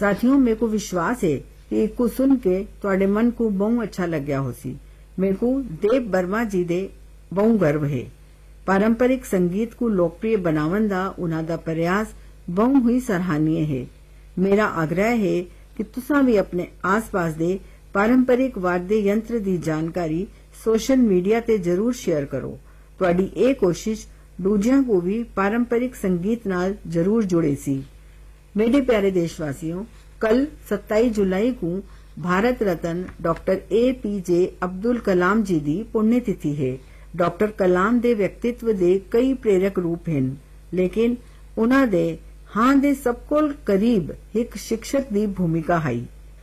साथियों, मेरे को विश्वास है कि इसको सुन के तुहाडे मन को बहुत अच्छा लग्या होसी। मेरे को देव वर्मा जी दे बहुत गर्व है। पारंपरिक संगीत को लोकप्रिय बनावन दा उन्हां दा प्रयास बहुत ही सराहनीय है। मेरा आग्रह है कि तुसां भी अपने आस पास दे पारंपरिक वाद्य यंत्र दी जानकारी सोशल मीडिया ते जरूर शेयर करो। तुहाडी ये कोशिश दूजियां को भी पारंपरिक संगीत नाल जरूर जुड़े सी। मेरे प्यारे देशवासियों, कल 27 जुलाई को भारत रत्न डॉक्टर APJ अब्दुल कलाम जी दी पुण्यतिथि है। डॉक्टर कलाम दे व्यक्तित्व दे कई प्रेरक रूप हैं, लेकिन उन्हां दे हां दे सब कोल करीब एक शिक्षक दी भूमिका है।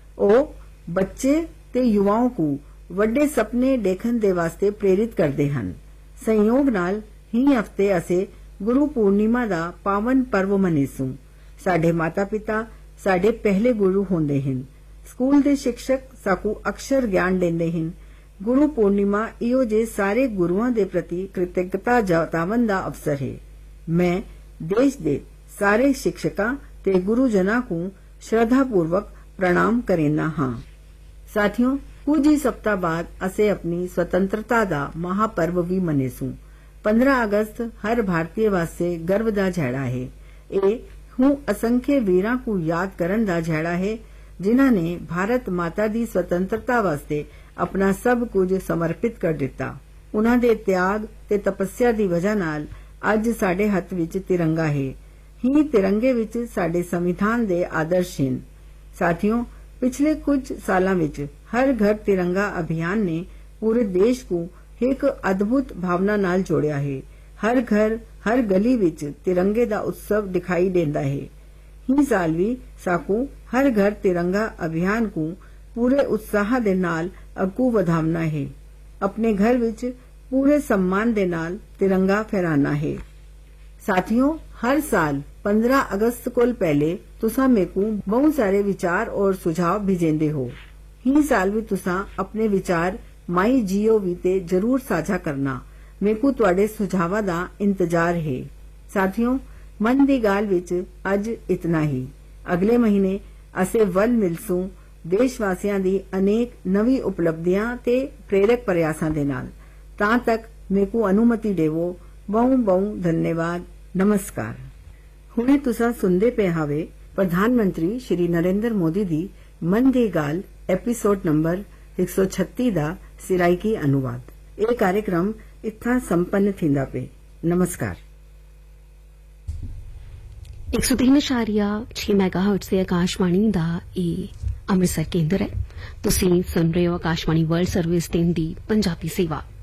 ओ बच्चे ते युवाओं को वड्डे सपने देखण दे वास्ते प्रेरित करते हैं। संयोग नाल ही हफ्ते असे गुरु पूर्णिमा दा पावन पर्व मनेसूं। साडे माता पिता साडे पहले गुरु होंदे हैं। स्कूल दे शिक्षक साकू अक्षर ज्ञान देंदे हैं। गुरु पूर्णिमा इहो जे सारे गुरुआं दे प्रति कृतज्ञता जतावन दा अवसर है। मैं देश दे सारे शिक्षकां ते गुरुजनां को श्रद्धापूर्वक प्रणाम करेना हां। साथियों, कुछ ही सप्ताह बाद असे अपनी स्वतंत्रता दा महापर्व भी मनेसूं। 15 अगस्त हर भारतीय वास्ते गर्व दा झेड़ा है। ए हूं असंख्य वीरां को याद करन दा झेड़ा है जिन्हां ने भारत माता दी स्वतंत्रता वास्ते अपना सब कुछ समर्पित कर दिता। उन्हां दे त्याग ते तपस्या दी वजह नाल अज साडे हथ विच तिरंगा है। ही तिरंगे विच साडे संविधान दे आदर्श हैं। साथियों, पिछले कुछ सालां विच हर घर तिरंगा अभियान ने पूरे देश को एक अद्भुत भावना नाल जोड़िया है। हर घर हर गली विच तिरंगे दा उत्सव दिखाई देंदा है। ही साल भी साकू हर घर तिरंगा अभियान को पूरे उत्साह दे नाल अगू वधावना है। अपने घर विच पूरे सम्मान दे नाल तिरंगा फहराना है। साथियों, हर साल 15 अगस्त को पहले तुसा मेरे को बहुत सारे विचार और सुझाव भेजेंदे हो। ही साल भी तुसा अपने विचार MyGov ते जरूर साझा करना। मेरे को तुहाडे सुझावां दा इंतजार है। साथियों, मन दी गाल विच अज इतना ही। अगले महीने असे वल मिलसूं देशवासियां दी अनेक नवी उपलब्धियां ते प्रेरक प्रयासां दे नाल। तां तक मेरे को अनुमति देवो। बहुत बहुत धन्यवाद। नमस्कार। हुणे तुसा सुनदे पे हावे प्रधानमंत्री श्री नरेंद्र मोदी दी मन दी गाल एपिसोड नंबर 136 दा सिराइकी अनुवाद। ये कार्यक्रम इत्थां संपन्न थींदा पे। नमस्कार। 103.6 मेगाहर्ट्ज से आकाशवाणी दा अमृतसर केंद्र है। तुसीं सुन रहे हो आकाशवाणी वर्ल्ड सर्विस 3 दी पंजाबी सेवा।